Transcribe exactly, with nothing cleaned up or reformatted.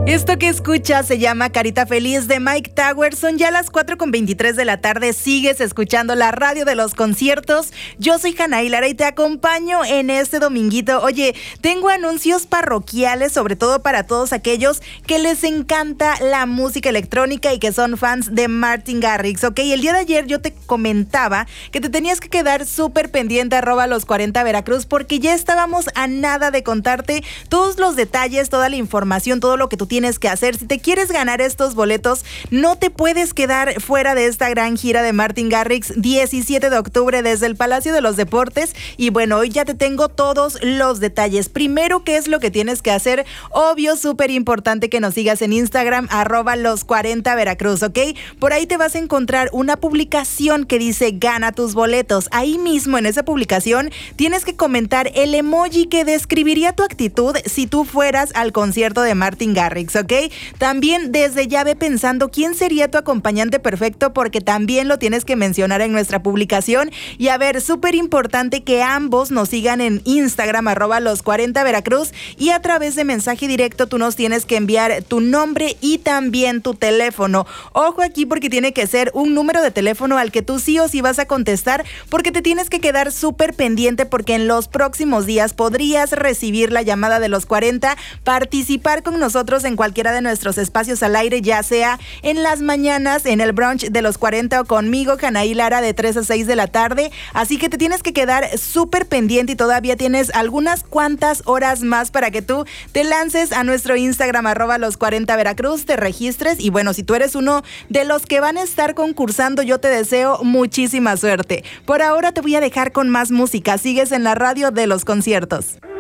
Esto que escuchas se llama Carita Feliz de Mike Towers. Son ya las cuatro con veintitrés de la tarde. Sigues escuchando la radio de los conciertos. Yo soy Janaí Lara y te acompaño en este dominguito. Oye, tengo anuncios parroquiales, sobre todo para todos aquellos que les encanta la música electrónica y que son fans de Martin Garrix, ¿ok? El día de ayer yo te comentaba que te tenías que quedar súper pendiente arroba los cuarenta Veracruz, porque ya estábamos a nada de contarte todos los detalles, toda la información, todo lo que tú tienes tienes que hacer. Si te quieres ganar estos boletos, no te puedes quedar fuera de esta gran gira de Martin Garrix, diecisiete de octubre desde el Palacio de los Deportes. Y bueno, hoy ya te tengo todos los detalles. Primero, ¿qué es lo que tienes que hacer? Obvio, súper importante que nos sigas en Instagram, arroba los cuarenta Veracruz, ¿ok? Por ahí te vas a encontrar una publicación que dice gana tus boletos. Ahí mismo en esa publicación tienes que comentar el emoji que describiría tu actitud si tú fueras al concierto de Martin Garrix, ¿ok? También desde ya ve pensando quién sería tu acompañante perfecto, porque también lo tienes que mencionar en nuestra publicación. Y a ver, súper importante que ambos nos sigan en Instagram, arroba los cuarenta Veracruz, y a través de mensaje directo tú nos tienes que enviar tu nombre y también tu teléfono. Ojo aquí, porque tiene que ser un número de teléfono al que tú sí o sí vas a contestar, porque te tienes que quedar súper pendiente, porque en los próximos días podrías recibir la llamada de los cuarenta, participar con nosotros en cualquiera de nuestros espacios al aire, ya sea en las mañanas, en el brunch de los cuarenta o conmigo, Janaí Lara, de tres a seis de la tarde. Así que te tienes que quedar súper pendiente y todavía tienes algunas cuantas horas más para que tú te lances a nuestro Instagram, arroba los cuarenta Veracruz, te registres. Y bueno, si tú eres uno de los que van a estar concursando, yo te deseo muchísima suerte. Por ahora te voy a dejar con más música. Sigues en la radio de los conciertos.